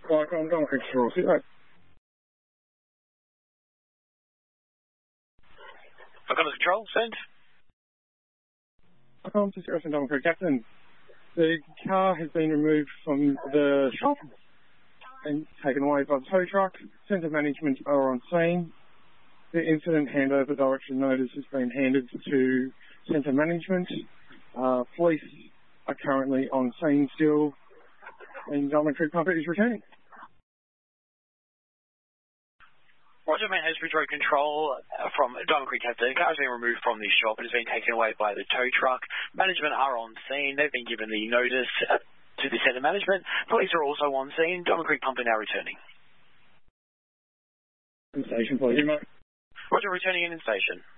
Like, I'm going to Ross. I've got a control, send. I'm just asking Donald Creek Captain. The car has been removed from the shop and taken away by the tow truck. Centre management are on scene. The incident handover direction notice has been handed to Centre management. Police are currently on scene still, and Diamond Creek Pumper is returning. Roger, man, has withdrawn control from Diamond Creek Captain. The car has been removed from the shop. It has been taken away by the tow truck. Management are on scene. They've been given the notice to the centre management. Police are also on scene. Diamond Creek Pumper now returning. In station, please, mate. Roger, returning in station.